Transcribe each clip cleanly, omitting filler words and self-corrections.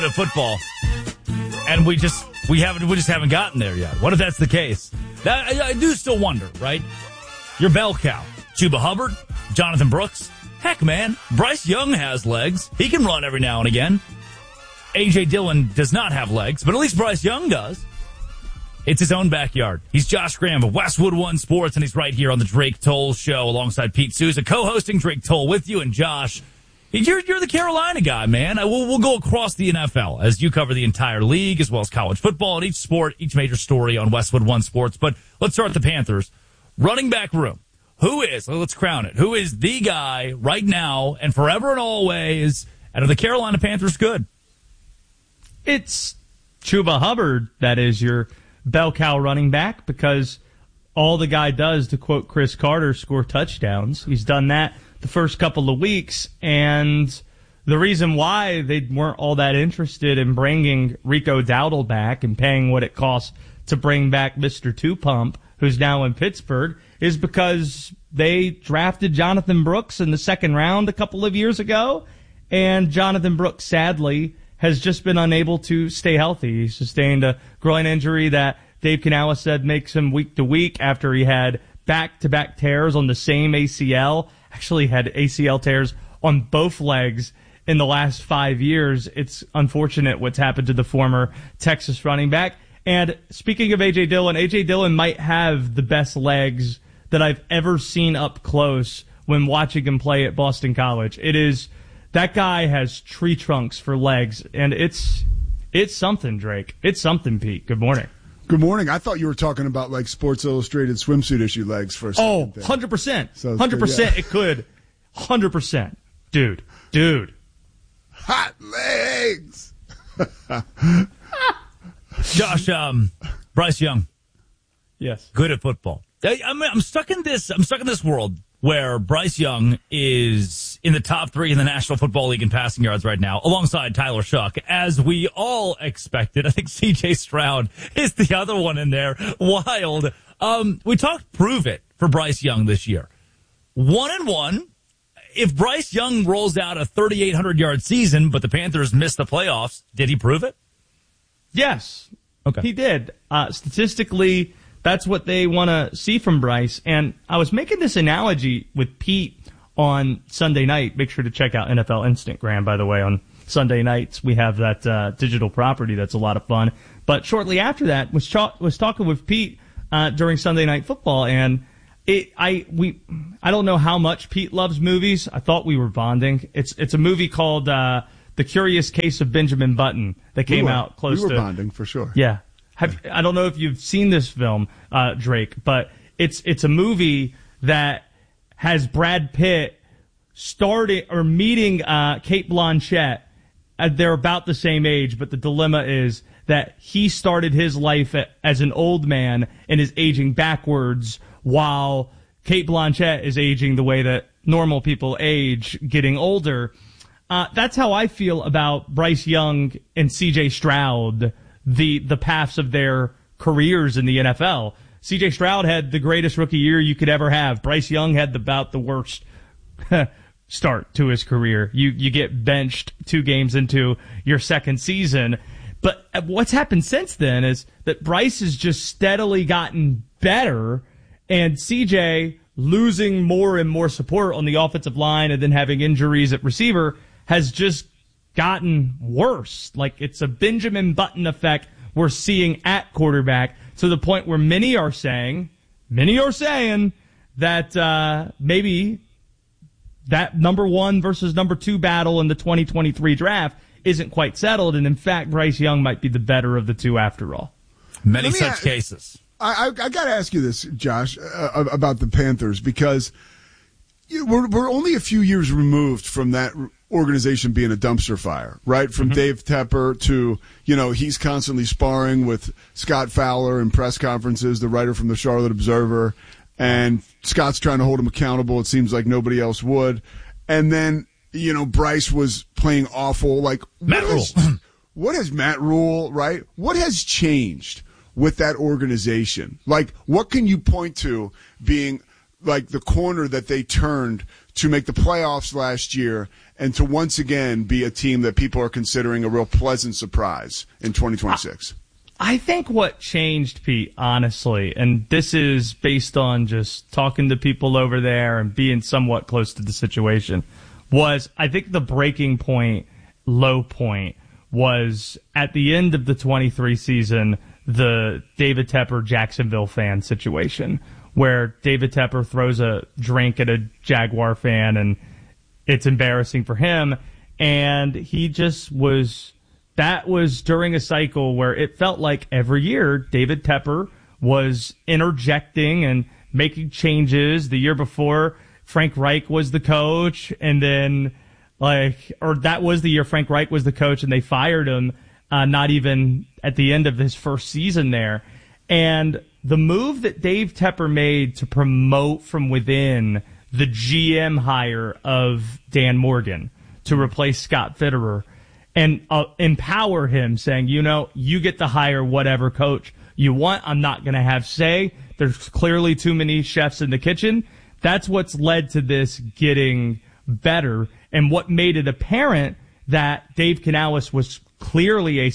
of football, and we just haven't gotten there yet. What if that's the case? I do still wonder, right? Your bell cow, Chuba Hubbard, Jonathan Brooks. Heck, man, Bryce Young has legs. He can run every now and again. A.J. Dillon does not have legs, but at least Bryce Young does. It's his own backyard. He's Josh Graham of Westwood One Sports, and he's right here on the Drake Toll Show alongside Pete Souza, co-hosting Drake Toll with you. And Josh, you're the Carolina guy, man. We'll go across the NFL as you cover the entire league as well as college football and each sport, each major story on Westwood One Sports. But let's start with the Panthers. Running back room. Let's crown it. Who is the guy right now and forever and always out of the Carolina Panthers good? It's Chuba Hubbard that is your bell cow running back, because all the guy does, to quote Chris Carter, score touchdowns. He's done that the first couple of weeks, and the reason why they weren't all that interested in bringing Rico Dowdle back and paying what it costs to bring back Mr. Two-Pump, who's now in Pittsburgh, is because they drafted Jonathan Brooks in the second round a couple of years ago, and Jonathan Brooks, sadly, has just been unable to stay healthy. He sustained a groin injury that Dave Canales said makes him week to week after he had back-to-back tears on the same ACL. Actually had ACL tears on both legs in the last 5 years. It's unfortunate what's happened to the former Texas running back. And speaking of A.J. Dillon might have the best legs that I've ever seen up close when watching him play at Boston College. That guy has tree trunks for legs, and it's something, Drake. It's something, Pete. Good morning. Good morning. I thought you were talking about like Sports Illustrated swimsuit issue legs for a second. 100%. So 100%. yeah. It could. 100%. Dude. Hot legs. Josh, Bryce Young. Yes. Good at football. I'm stuck in this world where Bryce Young is in the top 3 in the National Football League in passing yards right now, alongside Tyler Shuck, as we all expected. I think C.J. Stroud is the other one in there. Wild. We talked prove it for Bryce Young this year. 1-1. If Bryce Young rolls out a 3,800-yard season, but the Panthers miss the playoffs, did he prove it? Yes. Okay. He did. Statistically, that's what they want to see from Bryce. And I was making this analogy with Pete on Sunday night. Make sure to check out NFL Instagram, by the way. On Sunday nights, we have that digital property that's a lot of fun. But shortly after that, was talking with Pete during Sunday Night Football, and I don't know how much Pete loves movies. I thought we were bonding. It's a movie called The Curious Case of Benjamin Button that came out close to... We were bonding, for sure. Yeah. I don't know if you've seen this film, Drake, but it's a movie that has Brad Pitt meeting Cate Blanchett. They're about the same age, but the dilemma is that he started his life as an old man and is aging backwards, while Cate Blanchett is aging the way that normal people age, getting older. That's how I feel about Bryce Young and C.J. Stroud, the paths of their careers in the NFL. C.J. Stroud had the greatest rookie year you could ever have. Bryce Young had about the worst start to his career. You get benched 2 games into your second season. But what's happened since then is that Bryce has just steadily gotten better, and C.J. losing more and more support on the offensive line and then having injuries at receiver has just gotten worse. Like, it's a Benjamin Button effect we're seeing at quarterback, to the point where many are saying that maybe that number 1 versus number 2 battle in the 2023 draft isn't quite settled, and in fact Bryce Young might be the better of the two after all. Many such cases. I got to ask you this, Josh, about the Panthers, because we're only a few years removed from that organization being a dumpster fire, right? From Dave Tepper to, he's constantly sparring with Scott Fowler in press conferences, the writer from the Charlotte Observer, and Scott's trying to hold him accountable. It seems like nobody else would. And then, Bryce was playing awful. Like, Matt Rule. What has Matt Rule, right? What has changed with that organization? Like, what can you point to being like the corner that they turned to make the playoffs last year and to once again be a team that people are considering a real pleasant surprise in 2026? I think what changed, Pete, honestly, and this is based on just talking to people over there and being somewhat close to the situation, was I think the breaking point, low point, was at the end of the 23 season, the David Tepper Jacksonville fan situation, where David Tepper throws a drink at a Jaguar fan and it's embarrassing for him. And he just was... That was during a cycle where it felt like every year David Tepper was interjecting and making changes. The year before, Frank Reich was the coach, and then that was the year Frank Reich was the coach, and they fired him not even at the end of his first season there. And the move that Dave Tepper made to promote from within the GM hire of Dan Morgan to replace Scott Fitterer, and empower him, saying, you get to hire whatever coach you want. I'm not going to have say. There's clearly too many chefs in the kitchen. That's what's led to this getting better, and what made it apparent that Dave Canales was clearly a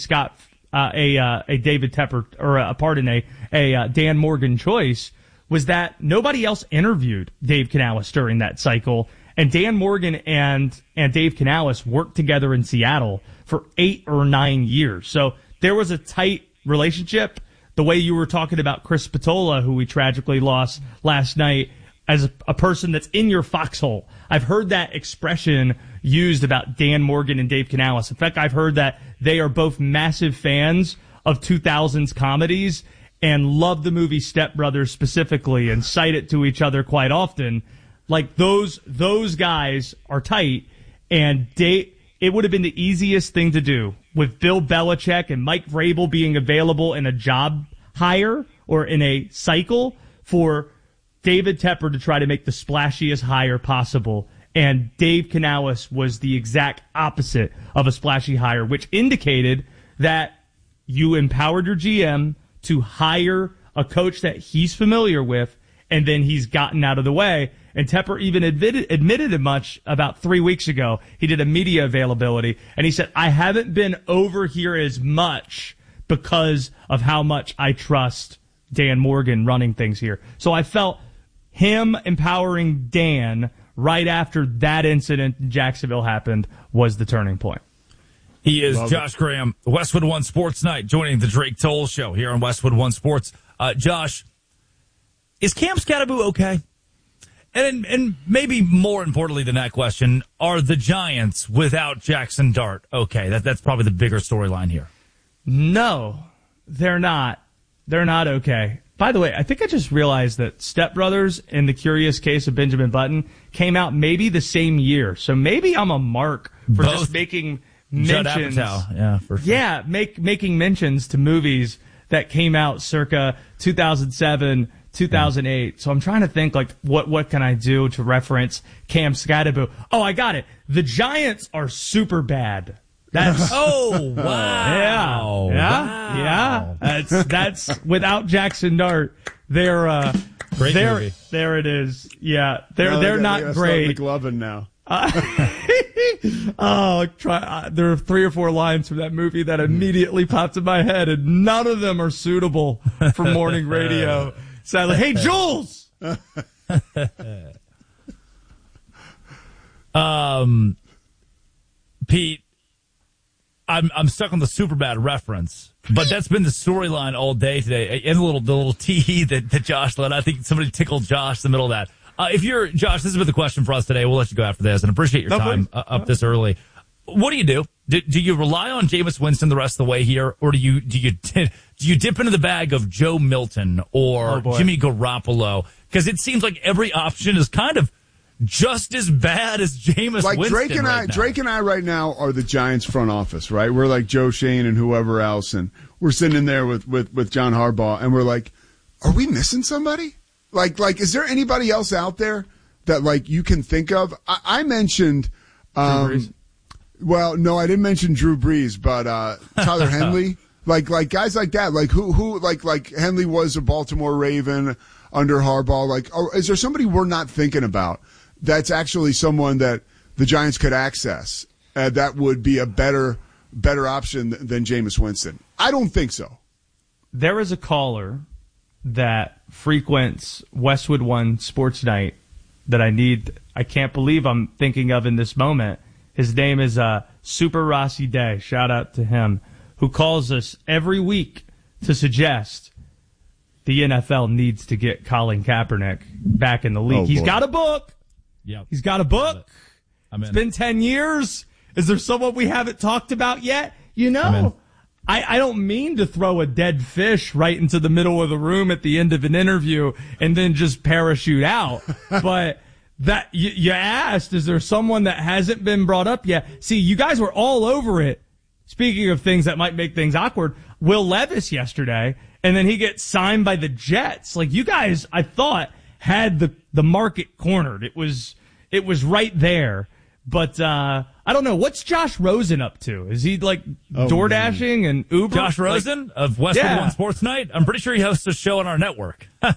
David Tepper, or a Dan Morgan choice, was that nobody else interviewed Dave Canales during that cycle. And Dan Morgan and Dave Canales worked together in Seattle for 8 or 9 years. So there was a tight relationship. The way you were talking about Chris Spatola, who we tragically lost last night, as a person that's in your foxhole. I've heard that expression used about Dan Morgan and Dave Canales. In fact, I've heard that they are both massive fans of 2000s comedies and love the movie Step Brothers specifically and cite it to each other quite often. Like those guys are tight, and it would have been the easiest thing to do with Bill Belichick and Mike Vrabel being available in a job hire or in a cycle for David Tepper to try to make the splashiest hire possible. And Dave Canales was the exact opposite of a splashy hire, which indicated that you empowered your GM to hire a coach that he's familiar with, and then he's gotten out of the way. And Tepper even admitted as much about 3 weeks ago. He did a media availability, and he said, I haven't been over here as much because of how much I trust Dan Morgan running things here. So I felt him empowering Dan right after that incident in Jacksonville happened was the turning point. He is Josh Graham, Westwood One Sports Night, joining the Drake Toll Show here on Westwood One Sports. Josh, is Cam Skattebo okay? And maybe more importantly than that question, are the Giants without Jackson Dart okay? That's probably the bigger storyline here. No, they're not. They're not okay. By the way, I think I just realized that Step Brothers and The Curious Case of Benjamin Button came out maybe the same year. So maybe I'm a mark for both just making mentions. Yeah, for sure. Yeah, making mentions to movies that came out circa 2007, 2008. So I'm trying to think, like, what can I do to reference Cam Skattebo? Oh, I got it. The Giants are super bad. That's oh wow. Yeah. That's without Jackson Dart. They're great movie. There it is. Yeah. They're not great. McLovin now. There are 3 or 4 lines from that movie that immediately popped in my head, and none of them are suitable for morning radio. Sadly, hey Jules. Pete, I'm stuck on the Superbad reference, but that's been the storyline all day today. And the little tee that Josh let. I think somebody tickled Josh in the middle of that. If you're Josh, this has been the question for us today. We'll let you go after this, and appreciate your time up this early. What do you do? Do you rely on Jameis Winston the rest of the way here, or do you dip into the bag of Joe Milton or Jimmy Garoppolo? Because it seems like every option is kind of just as bad as Jameis Winston. Drake and I right now are the Giants front office, right? We're like Joe Shane and whoever else, and we're sitting in there with John Harbaugh, and we're like, are we missing somebody? Like, is there anybody else out there that like you can think of? I mentioned, well, no, I didn't mention Drew Brees, but Tyler Henley, like guys like that, like who like Henley was a Baltimore Raven under Harbaugh. Like, is there somebody we're not thinking about that's actually someone that the Giants could access. That would be a better option than Jameis Winston. I don't think so. There is a caller that frequents Westwood One Sports Night that I can't believe I'm thinking of in this moment. His name is Super Rossi Day. Shout out to him, who calls us every week to suggest the NFL needs to get Colin Kaepernick back in the league. He's got a book. Yep. He's got a book. It's been 10 years. Is there someone we haven't talked about yet? You know, I don't mean to throw a dead fish right into the middle of the room at the end of an interview and then just parachute out. But that you asked, is there someone that hasn't been brought up yet? See, you guys were all over it. Speaking of things that might make things awkward, Will Levis yesterday, and then he gets signed by the Jets. Like, you guys, I thought, had the market cornered. It was right there. But I don't know. What's Josh Rosen up to? Is he like DoorDashing and Uber? Josh Rosen of Westwood One Sports Night? I'm pretty sure he hosts a show on our network. I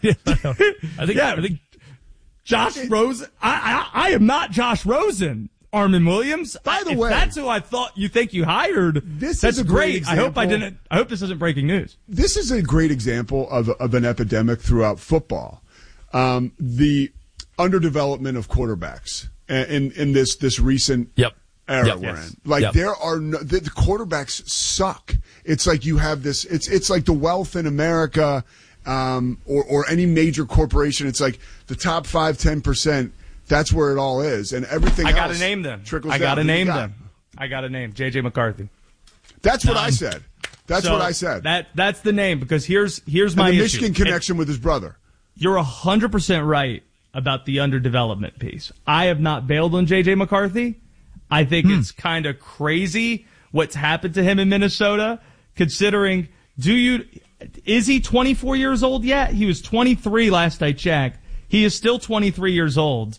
think Josh Rosen. I am not Josh Rosen. Armin Williams. By the way, that's who I thought you hired. That's great. I hope this isn't breaking news. This is a great example of an epidemic throughout football. The underdevelopment of quarterbacks in this recent era we're in. Like there are the quarterbacks suck. It's like you have this. It's like the wealth in America, or any major corporation. It's like the top 5-10%. That's where it all is, and everything. I got to name them. I got to name them. I got to name JJ McCarthy. That's what I said. That's what I said. That's the name, because here's my issue. Michigan connection with his brother. You're 100% right about the underdevelopment piece. I have not bailed on JJ McCarthy. I think it's kind of crazy what's happened to him in Minnesota, considering. Is he 24 years old yet? He was 23 last I checked. He is still 23 years old.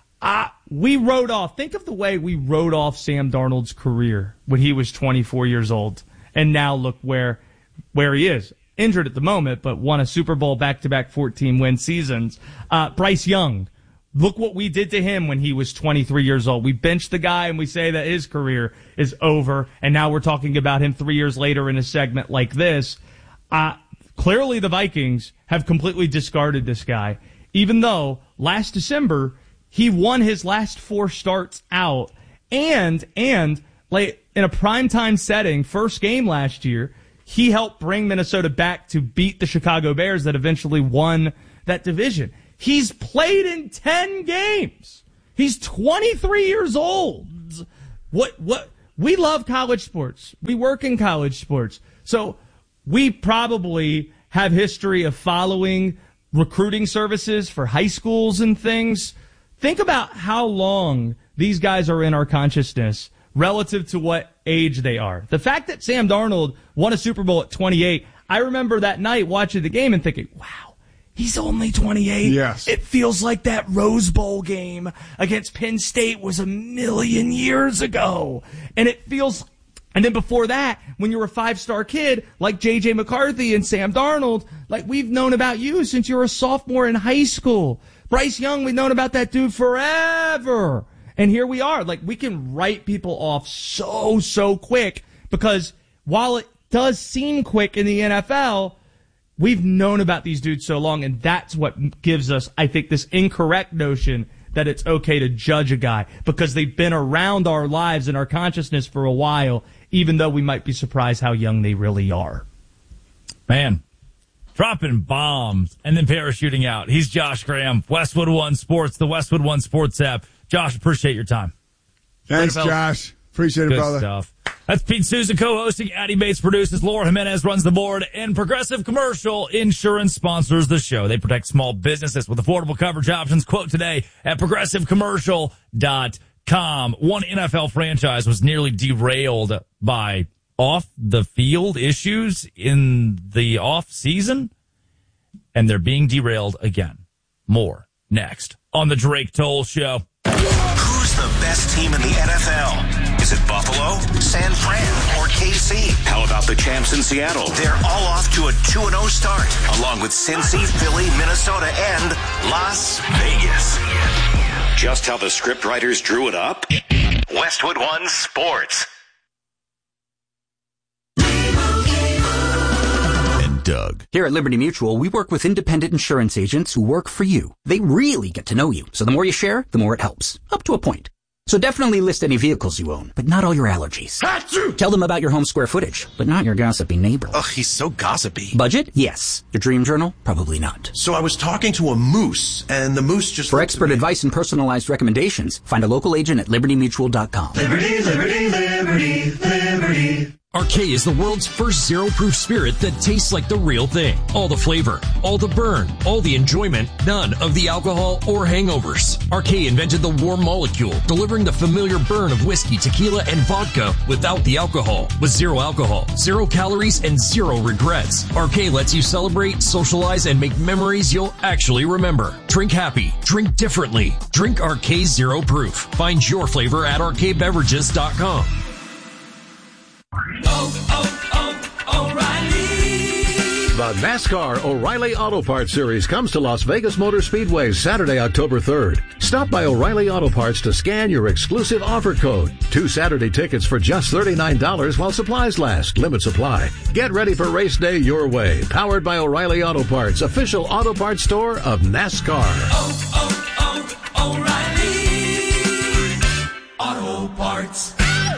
Think of the way we wrote off Sam Darnold's career when he was 24 years old. And now look where he is. Injured at the moment, but won a Super Bowl back-to-back 14-win seasons. Bryce Young, look what we did to him when he was 23 years old. We benched the guy and we say that his career is over. And now we're talking about him 3 years later in a segment like this. Clearly the Vikings have completely discarded this guy. Even though last December he won his last 4 starts out, and like in a primetime setting, first game last year, he helped bring Minnesota back to beat the Chicago Bears that eventually won that division. He's played in 10 games. He's 23 years old. What we love college sports. We work in college sports. So we probably have history of following recruiting services for high schools and things. Think about how long these guys are in our consciousness relative to what age they are. The fact that Sam Darnold won a Super Bowl at 28, I remember that night watching the game and thinking, wow, he's only 28. Yes. It feels like that Rose Bowl game against Penn State was 1,000,000 years ago. And then before that, when you were a 5-star kid like J.J. McCarthy and Sam Darnold, like we've known about you since you were a sophomore in high school. Bryce Young, we've known about that dude forever. And here we are. Like, we can write people off so quick, because while it does seem quick in the NFL, we've known about these dudes so long, and that's what gives us, I think, this incorrect notion that it's okay to judge a guy because they've been around our lives and our consciousness for a while, even though we might be surprised how young they really are. Man, dropping bombs and then parachuting out. He's Josh Graham, Westwood One Sports, the Westwood One Sports app. Josh, appreciate your time. Thanks, Josh. Appreciate it, Good brother. Stuff. That's Pete Souza co-hosting. Addie Bates produces. Laura Jimenez runs the board. And Progressive Commercial Insurance sponsors the show. They protect small businesses with affordable coverage options. Quote today at progressivecommercial.com. One NFL franchise was nearly derailed by off-the-field issues in the off-season, and they're being derailed again. More next on The Drake Toll Show. Who's the best team in the NFL? Is it Buffalo, San Fran, or KC? How about the champs in Seattle? They're all off to a 2-0 start, along with Cincy, Philly, Minnesota, and Las Vegas. just how the scriptwriters drew it up? Westwood One Sports. And Doug. Here at Liberty Mutual, we work with independent insurance agents who work for you. They really get to know you, so the more you share, the more it helps. Up to a point. So definitely list any vehicles you own, but not all your allergies. Achoo! Tell them about your home square footage, but not your gossipy neighbor. Ugh, he's so gossipy. Budget? Yes. Your dream journal? Probably not. So I was talking to a moose, and the moose just... For expert advice and personalized recommendations, find a local agent at libertymutual.com. Liberty, liberty, liberty, liberty. Arcade is the world's first zero-proof spirit that tastes like the real thing. All the flavor, all the burn, all the enjoyment, none of the alcohol or hangovers. Arcade invented the warm molecule, delivering the familiar burn of whiskey, tequila, and vodka without the alcohol. With zero alcohol, 0 calories, and 0 regrets. Arcade lets you celebrate, socialize, and make memories you'll actually remember. Drink happy. Drink differently. Drink Arcade Zero Proof. Find your flavor at arcadebeverages.com. O'Reilly. The NASCAR O'Reilly Auto Parts Series comes to Las Vegas Motor Speedway Saturday, October 3rd. Stop by O'Reilly Auto Parts to scan your exclusive offer code. 2 Saturday tickets for just $39 while supplies last. Limit supply. Get ready for race day your way. Powered by O'Reilly Auto Parts, official auto parts store of NASCAR. O'Reilly Auto Parts.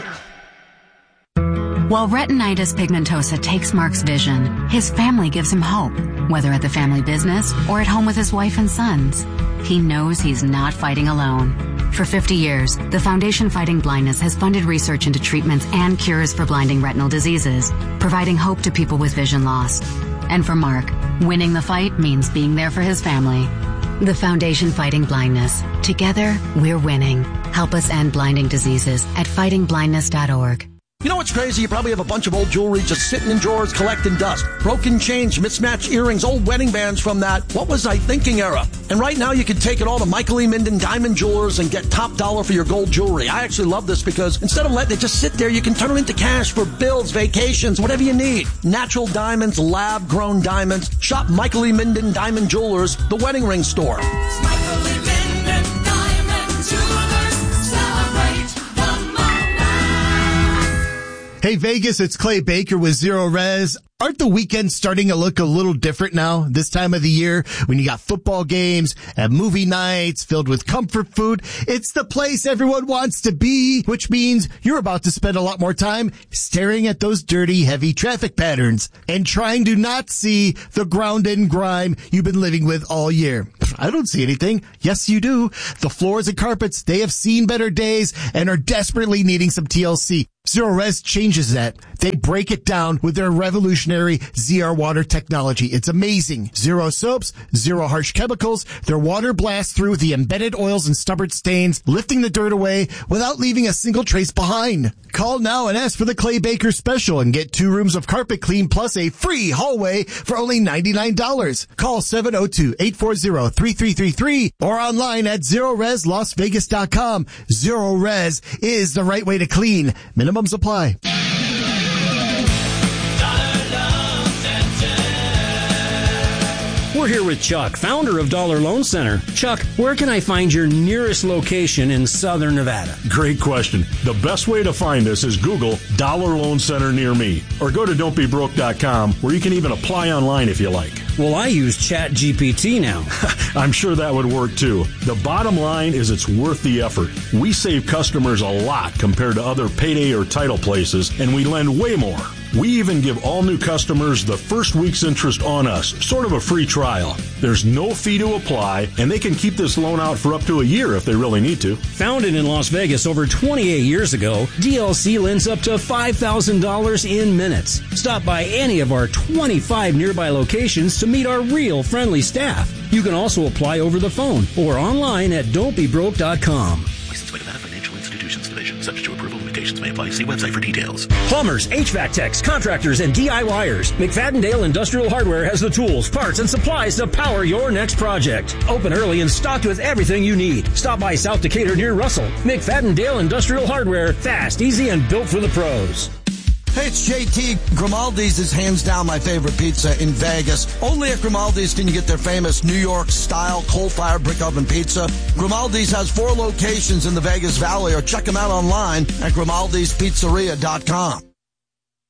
While retinitis pigmentosa takes Mark's vision, his family gives him hope, whether at the family business or at home with his wife and sons. He knows he's not fighting alone. For 50 years, the Foundation Fighting Blindness has funded research into treatments and cures for blinding retinal diseases, providing hope to people with vision loss. And for Mark, winning the fight means being there for his family. The Foundation Fighting Blindness. Together, we're winning. Help us end blinding diseases at fightingblindness.org. You know what's crazy? You probably have a bunch of old jewelry just sitting in drawers collecting dust. Broken chains, mismatched earrings, old wedding bands from that what was I thinking era. And right now you can take it all to Michael E. Minden Diamond Jewelers and get top dollar for your gold jewelry. I actually love this because instead of letting it just sit there, you can turn it into cash for bills, vacations, whatever you need. Natural diamonds, lab-grown diamonds. Shop Michael E. Minden Diamond Jewelers, the wedding ring store. It's Michael E. Minden Diamond Jewelers. Celebrate the moment. Hey Vegas, it's Clay Baker with Zero Res. Aren't the weekends starting to look a little different now this time of the year when you got football games and movie nights filled with comfort food? It's the place everyone wants to be, which means you're about to spend a lot more time staring at those dirty, heavy traffic patterns and trying to not see the ground and grime you've been living with all year. I don't see anything. Yes, you do. The floors and carpets, they have seen better days and are desperately needing some TLC. Zero Res changes that. They break it down with their revolutionary ZR water technology. It's amazing. Zero soaps, zero harsh chemicals. Their water blasts through the embedded oils and stubborn stains, lifting the dirt away without leaving a single trace behind. Call now and ask for the Clay Baker special and get 2 rooms of carpet clean plus a free hallway for only $99. Call 702-840-3333 or online at ZeroResLasVegas.com. Zero Res is the right way to clean. Minimum supply. We're here with Chuck, founder of Dollar Loan Center. Chuck, where can I find your nearest location in Southern Nevada? Great question. The best way to find us is Google Dollar Loan Center near me, or go to don'tbebroke.com, where you can even apply online if you like. Well, I use ChatGPT now. I'm sure that would work too. The bottom line is it's worth the effort. We save customers a lot compared to other payday or title places, and we lend way more. We even give all new customers the first week's interest on us, sort of a free trial. There's no fee to apply, and they can keep this loan out for up to a year if they really need to. Founded in Las Vegas over 28 years ago, DLC lends up to $5,000 in minutes. Stop by any of our 25 nearby locations to meet our real friendly staff. You can also apply over the phone or online at don'tbebroke.com. Licensed by Nevada Financial Institutions Division. Subject to approval. Limitations may apply. See website for details. Plumbers, HVAC techs, contractors, and DIYers. McFadden-Dale Industrial Hardware has the tools, parts, and supplies to power your next project. Open early and stocked with everything you need. Stop by South Decatur near Russell. McFadden-Dale Industrial Hardware. Fast, easy, and built for the pros. Hey, it's JT. Grimaldi's is hands down my favorite pizza in Vegas. Only at Grimaldi's can you get their famous New York-style coal-fired brick oven pizza. Grimaldi's has 4 locations in the Vegas Valley, or check them out online at Grimaldi'sPizzeria.com.